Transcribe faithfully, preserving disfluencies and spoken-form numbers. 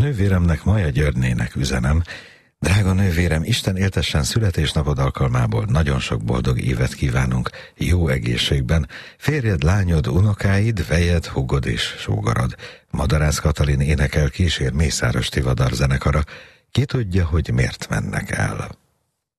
Nővéremnek, Maja Györgynének üzenem. Drága nővérem, Isten éltessen születésnapod alkalmából, nagyon sok boldog évet kívánunk, jó egészségben. Férjed, lányod, unokáid, vejed, hugod és sógorod. Madarász Katalin énekel, kísér Mészáros Tivadar zenekara. Ki tudja, hogy miért mennek el.